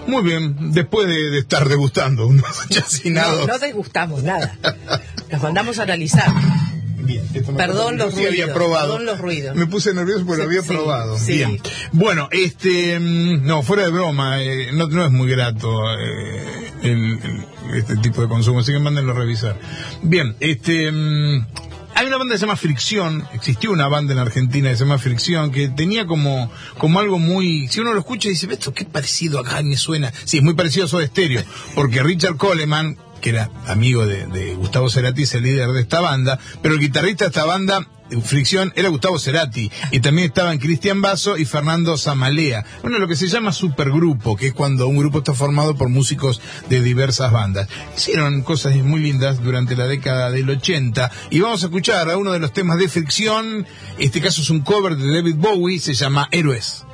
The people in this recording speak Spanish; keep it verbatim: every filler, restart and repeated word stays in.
Muy bien, después de, de estar degustando unos chacinados. No, no degustamos nada. Nos mandamos a analizar. Bien, perdón los ruidos, había probado. perdón los ruidos. Me puse nervioso porque Sí, lo había sí, probado. sí. Bien. Bueno, este, no, fuera de broma, eh, no, no es muy grato eh, el, el, este tipo de consumo, así que mándenlo a revisar. Bien, este, um, hay una banda que se llama Fricción, existió una banda en Argentina que se llama Fricción, que tenía como, como algo muy, si uno lo escucha y dice, esto qué parecido acá me suena. Sí, es muy parecido a Soda Stereo, porque Richard Coleman, que era amigo de, de Gustavo Cerati, es el líder de esta banda, pero el guitarrista de esta banda, Fricción, era Gustavo Cerati, y también estaban Cristian Basso y Fernando Zamalea. Bueno, lo que se llama supergrupo, que es cuando un grupo está formado por músicos de diversas bandas. Hicieron cosas muy lindas durante la década del ochenta, y vamos a escuchar a uno de los temas de Fricción. Este caso es un cover de David Bowie, se llama Héroes.